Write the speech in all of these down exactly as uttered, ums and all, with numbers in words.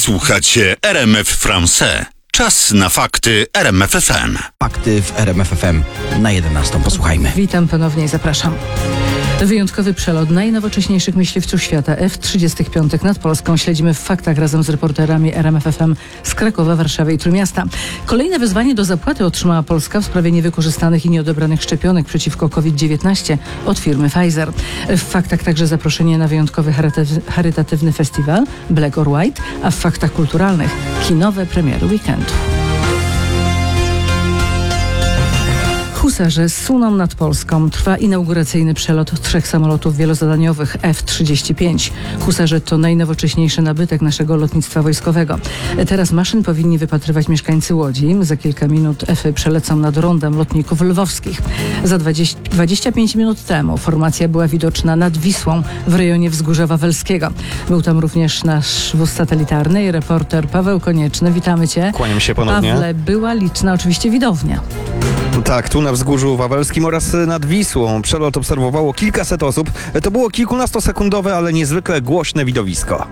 Słuchacie R M F Français. Czas na fakty R M F F M. Fakty w R M F F M na jedenastą. Posłuchajmy. Witam ponownie i zapraszam. Wyjątkowy przelot najnowocześniejszych myśliwców świata F trzydzieści pięć nad Polską śledzimy w faktach razem z reporterami R M F F M z Krakowa, Warszawy i Trójmiasta. Kolejne wezwanie do zapłaty otrzymała Polska w sprawie niewykorzystanych i nieodebranych szczepionek przeciwko COVID dziewiętnaście od firmy Pfizer. W faktach także zaproszenie na wyjątkowy charytatyw- charytatywny festiwal Black or White, a w faktach kulturalnych kinowe premiery weekendu. Husarze suną nad Polską. Trwa inauguracyjny przelot trzech samolotów wielozadaniowych F trzydzieści pięć. Husarze to najnowocześniejszy nabytek naszego lotnictwa wojskowego. Teraz maszyn powinni wypatrywać mieszkańcy Łodzi. Za kilka minut F-y przelecą nad rondem lotników lwowskich. Za dwadzieścia, dwadzieścia pięć minut temu formacja była widoczna nad Wisłą w rejonie Wzgórza Wawelskiego. Był tam również nasz wóz satelitarny i reporter Paweł Konieczny. Witamy Cię. Kłaniam się ponownie. Pawle, była liczna oczywiście widownia. Tak, tu na Wzgórzu Wawelskim oraz nad Wisłą przelot obserwowało kilkaset osób. To było kilkunastosekundowe, ale niezwykle głośne widowisko.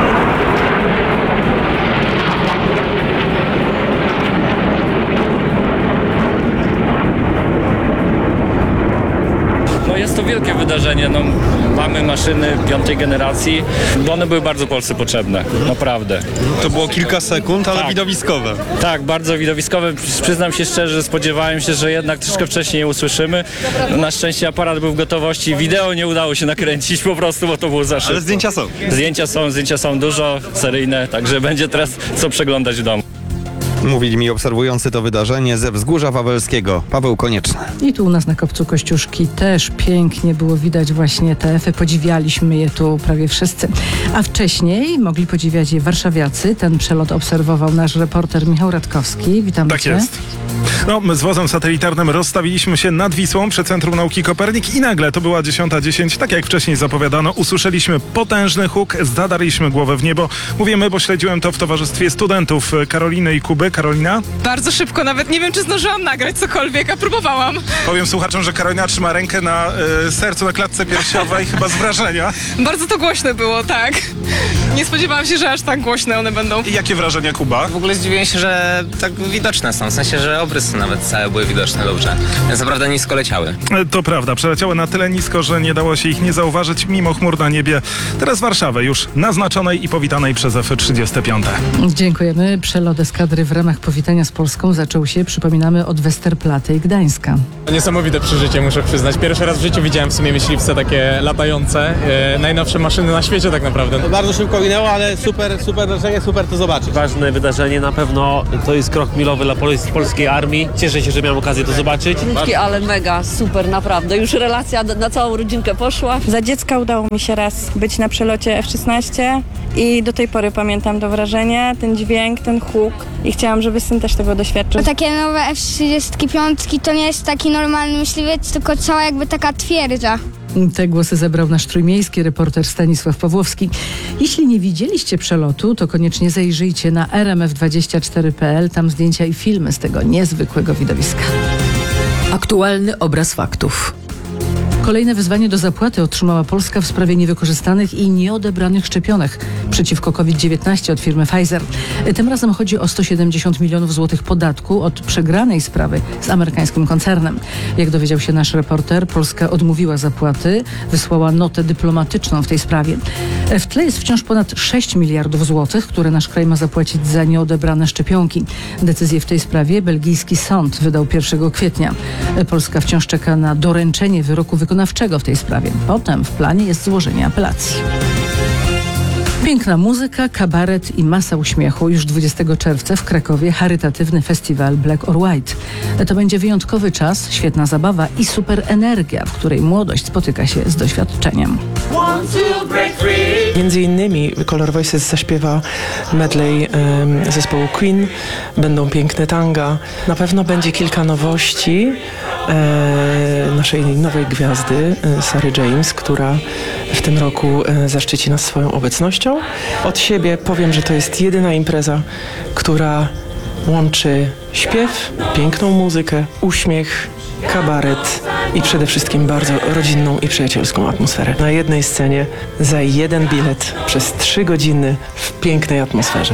No jest to wielkie wydarzenie. No, mamy maszyny piątej generacji, bo one były bardzo Polsce potrzebne. Naprawdę. To było kilka sekund, ale Tak. widowiskowe. Tak, bardzo widowiskowe. Przyznam się szczerze, spodziewałem się, że jednak troszkę wcześniej je usłyszymy. No, na szczęście aparat był w gotowości. Wideo nie udało się nakręcić po prostu, bo to było za szybko. Ale zdjęcia są. Zdjęcia są, zdjęcia są dużo, seryjne, także będzie teraz co przeglądać w domu. Mówili mi obserwujący to wydarzenie ze Wzgórza Wawelskiego Paweł Konieczny. I tu u nas na Kopcu Kościuszki też pięknie było widać właśnie te F-y. Podziwialiśmy je tu prawie wszyscy. A wcześniej mogli podziwiać je warszawiacy. Ten przelot obserwował nasz reporter Michał Radkowski. Witamy Tak Cię. jest. No, my z wozem satelitarnym rozstawiliśmy się nad Wisłą przy Centrum Nauki Kopernik i nagle, to była dziesiąta dziesięć, tak jak wcześniej zapowiadano, usłyszeliśmy potężny huk, zadarliśmy głowę w niebo. Mówię my, bo śledziłem to w towarzystwie studentów Karoliny i Kuby. Karolina? Bardzo szybko, nawet nie wiem, czy zdążyłam nagrać cokolwiek, a próbowałam. Powiem słuchaczom, że Karolina trzyma rękę na y, sercu, na klatce piersiowej, chyba z wrażenia. Bardzo to głośne było, tak. Nie spodziewałam się, że aż tak głośne one będą. I jakie wrażenia, Kuba? W ogóle zdziwiłem się, że tak widoczne są, w sensie, że obrysy nawet całe były widoczne dobrze. Więc naprawdę nisko leciały. E, To prawda, przeleciały na tyle nisko, że nie dało się ich nie zauważyć mimo chmur na niebie. Teraz Warszawę już naznaczonej i powitanej przez F trzydzieści pięć. Dziękujemy. Przelot eskadry w ramach powitania z Polską zaczął się, przypominamy, od Westerplatte i Gdańska. Niesamowite przeżycie, muszę przyznać. Pierwszy raz w życiu widziałem w sumie myśliwce takie latające. E, najnowsze maszyny na świecie tak naprawdę. Bardzo szybko minęło, ale super, super wrażenie, super to zobaczyć. Ważne wydarzenie, na pewno to jest krok milowy dla pol- polskiej armii. Cieszę się, że miałem okazję to zobaczyć. Ale mega, super, naprawdę. Już relacja na całą rodzinkę poszła. Za dziecka udało mi się raz być na przelocie F szesnaście i do tej pory pamiętam to wrażenie, ten dźwięk, ten huk i chciałam, żeby syn też tego doświadczył. Takie nowe F trzydzieści pięć to nie jest taki normalny myśliwiec, tylko cała jakby taka twierdza. Te głosy zebrał nasz trójmiejski reporter Stanisław Pawłowski. Jeśli nie widzieliście przelotu, to koniecznie zajrzyjcie na r m f dwadzieścia cztery kropka p l. Tam zdjęcia i filmy z tego niezwykłego widowiska. Aktualny obraz faktów. Kolejne wezwanie do zapłaty otrzymała Polska w sprawie niewykorzystanych i nieodebranych szczepionek przeciwko COVID dziewiętnaście od firmy Pfizer. Tym razem chodzi o sto siedemdziesiąt milionów złotych podatku od przegranej sprawy z amerykańskim koncernem. Jak dowiedział się nasz reporter, Polska odmówiła zapłaty, wysłała notę dyplomatyczną w tej sprawie. W tle jest wciąż ponad sześć miliardów złotych, które nasz kraj ma zapłacić za nieodebrane szczepionki. Decyzję w tej sprawie belgijski sąd wydał pierwszego kwietnia. Polska wciąż czeka na doręczenie wyroku wykonawczego w tej sprawie. Potem w planie jest złożenie apelacji. Piękna muzyka, kabaret i masa uśmiechu. Już dwudziestego czerwca w Krakowie charytatywny festiwal Black or White. To będzie wyjątkowy czas, świetna zabawa i super energia, w której młodość spotyka się z doświadczeniem. Między innymi Color Voices zaśpiewa medley um, zespołu Queen, będą piękne tanga, na pewno będzie kilka nowości e, naszej nowej gwiazdy e, Sary James, która w tym roku e, zaszczyci nas swoją obecnością. Od siebie powiem, że to jest jedyna impreza, która łączy śpiew, piękną muzykę, uśmiech, kabaret i przede wszystkim bardzo rodzinną i przyjacielską atmosferę. Na jednej scenie za jeden bilet przez trzy godziny w pięknej atmosferze.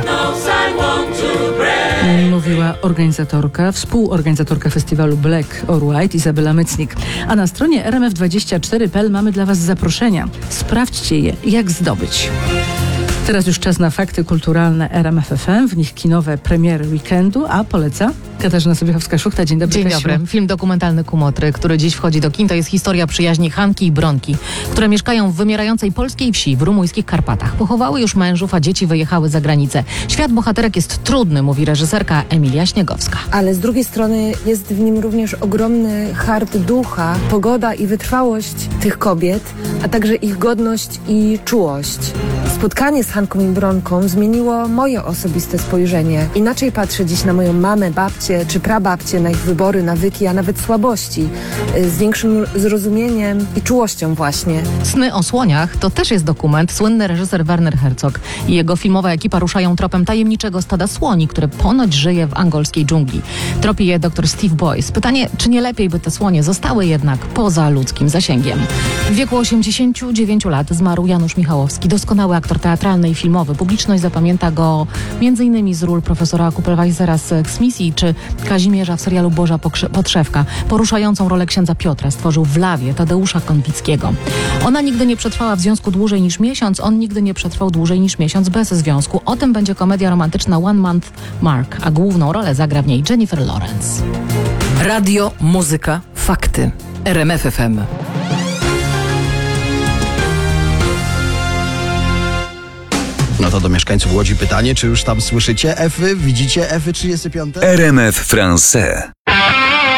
Mówiła organizatorka, współorganizatorka festiwalu Black or White Izabela Mycnik. A na stronie r m f dwadzieścia cztery kropka p l mamy dla Was zaproszenia. Sprawdźcie je, jak zdobyć. Teraz już czas na fakty kulturalne R M F F M, w nich kinowe premiery weekendu, a poleca Katarzyna Sobiechowska-Szuchta. Dzień dobry, Dzień Kasiu. dobry. Film dokumentalny Kumotry, który dziś wchodzi do kin, to jest historia przyjaźni Hanki i Bronki, które mieszkają w wymierającej polskiej wsi w rumuńskich Karpatach. Pochowały już mężów, a dzieci wyjechały za granicę. Świat bohaterek jest trudny, mówi reżyserka Emilia Śniegowska. Ale z drugiej strony jest w nim również ogromny hart ducha, pogoda i wytrwałość tych kobiet, a także ich godność i czułość. Spotkanie z Hanką i Bronką zmieniło moje osobiste spojrzenie. Inaczej patrzę dziś na moją mamę, babcię czy prababcię, na ich wybory, nawyki, a nawet słabości. Z większym zrozumieniem i czułością właśnie. Sny o słoniach to też jest dokument. Słynny reżyser Werner Herzog i jego filmowa ekipa ruszają tropem tajemniczego stada słoni, które ponoć żyje w angolskiej dżungli. Tropi je dr Steve Boyce. Pytanie, czy nie lepiej by te słonie zostały jednak poza ludzkim zasięgiem. W wieku osiemdziesięciu dziewięciu lat zmarł Janusz Michałowski, doskonały aktor teatralny i filmowy. Publiczność zapamięta go m.in. z ról profesora Kupelweissera z Eksmisji czy Kazimierza w serialu Boża Podszewka. Poruszającą rolę księdza Piotra stworzył w Lawie Tadeusza Konwickiego. Ona nigdy nie przetrwała w związku dłużej niż miesiąc, on nigdy nie przetrwał dłużej niż miesiąc bez związku. O tym będzie komedia romantyczna One Month Mark, a główną rolę zagra w niej Jennifer Lawrence. Radio, muzyka, fakty. R M F F M. No to do mieszkańców Łodzi pytanie, czy już tam słyszycie Efy? Widzicie Efy trzydzieste piąte? R M F Français.